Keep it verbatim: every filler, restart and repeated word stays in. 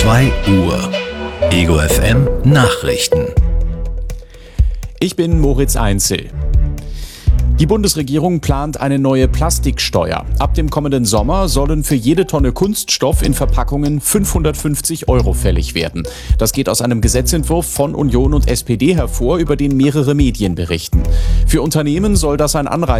zwei Uhr. Ego F M Nachrichten. Ich bin Moritz Einzel. Die Bundesregierung plant eine neue Plastiksteuer. Ab dem kommenden Sommer sollen für jede Tonne Kunststoff in Verpackungen fünfhundertfünfzig Euro fällig werden. Das geht aus einem Gesetzentwurf von Union und S P D hervor, über den mehrere Medien berichten. Für Unternehmen soll das ein Anreiz